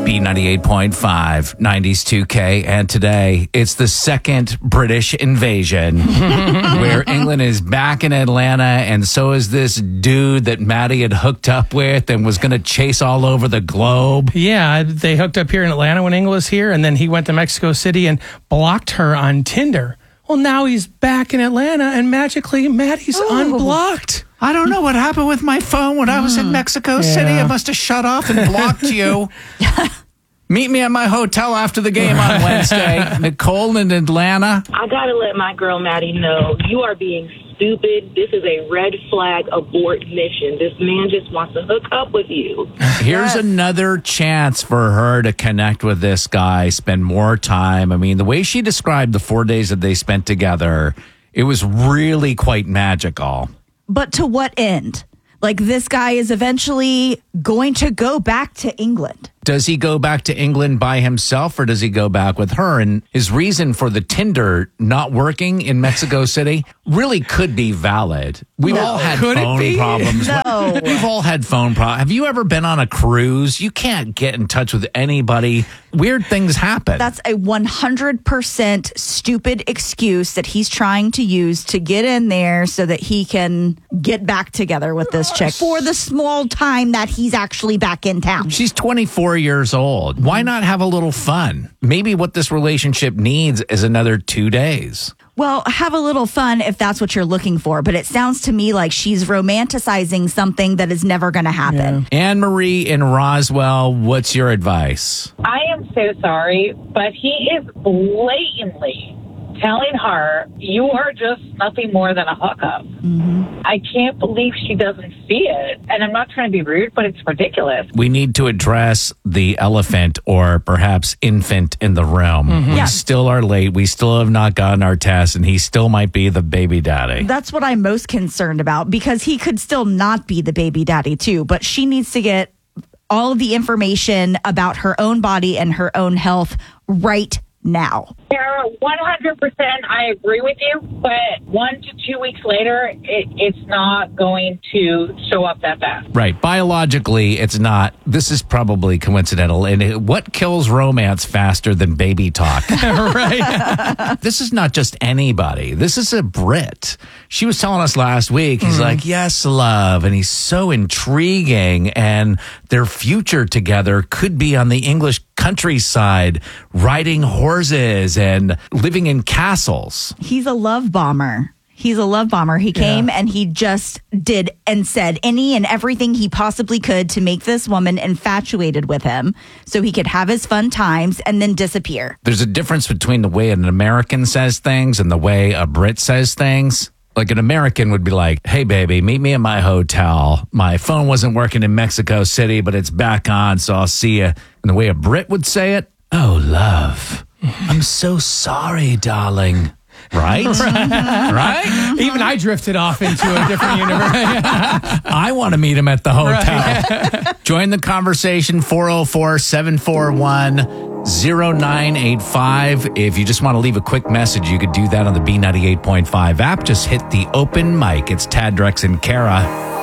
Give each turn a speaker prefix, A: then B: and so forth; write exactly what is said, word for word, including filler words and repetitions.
A: B ninety-eight point five, nineties two K, and today it's the second British invasion where England is back in Atlanta, and so is this dude that Maddie had hooked up with and was going to chase all over the globe.
B: Yeah, they hooked up here in Atlanta when England was here, and then he went to Mexico City and blocked her on Tinder. Well, now he's back in Atlanta, and magically Maddie's oh. unblocked.
A: I don't know what happened with my phone when I was in Mexico
B: yeah.
A: City. It must have shut off and blocked you. Meet me at my hotel after the game on Wednesday. Nicole in Atlanta.
C: I got to let my girl Maddie know you are being stupid. This is a red flag abort mission. This man just wants to hook up with you.
A: Here's yes. another chance for her to connect with this guy, spend more time. I mean, the way she described the four days that they spent together, it was really quite magical.
D: But to what end? Like, this guy is eventually going to go back to England.
A: Does he go back to England by himself, or does he go back with her? And his reason for the Tinder not working in Mexico City really could be valid. We've
D: no.
A: all had
B: could
A: phone problems.
D: No.
A: We've all had phone problems. Have you ever been on a cruise? You can't get in touch with anybody. Weird things happen.
D: That's a one hundred percent stupid excuse that he's trying to use to get in there so that he can get back together with this chick for the small time that he's actually back in town.
A: She's twenty-four years old. Why not have a little fun? Maybe what this relationship needs is another two days.
D: Well, have a little fun if that's what you're looking for. But it sounds to me like she's romanticizing something that is never going to happen.
A: Yeah. Anne-Marie in Roswell, what's your advice?
E: I am so sorry, but he is blatantly telling her, you are just nothing more than a hookup. Mm-hmm. I can't believe she doesn't see it. And I'm not trying to be rude, but it's ridiculous.
A: We need to address the elephant or perhaps infant in the room. Mm-hmm. We
D: yeah.
A: still are late. We still have not gotten our test, and he still might be the baby daddy.
D: That's what I'm most concerned about, because he could still not be the baby daddy too, but she needs to get all of the information about her own body and her own health right now.
E: Sarah, one hundred percent I agree with you, but one to two weeks later, it, it's not going to show up that fast.
A: Right. Biologically, it's not. This is probably coincidental. And it, what kills romance faster than baby talk?
B: Right.
A: This is not just anybody. This is a Brit. She was telling us last week, he's mm. like, yes, love. And he's so intriguing. And their future together could be on the English countryside, riding horses and living in castles.
D: He's a love bomber. He's a love bomber. He came yeah. and he just did and said any and everything he possibly could to make this woman infatuated with him so he could have his fun times and then disappear.
A: There's a difference between the way an American says things and the way a Brit says things. Like an American would be like, hey, baby, meet me at my hotel. My phone wasn't working in Mexico City, but it's back on, so I'll see you. And the way a Brit would say it, oh, love, I'm so sorry, darling. Right?
B: Right?
A: Right?
B: Even I drifted off into a different universe.
A: I want to meet him at the hotel.
B: Right.
A: Join the conversation, four oh four, seven four one, oh nine eight five. If you just want to leave a quick message, you could do that on the B ninety-eight point five app. Just hit the open mic. It's Tad, Drex, and Kara.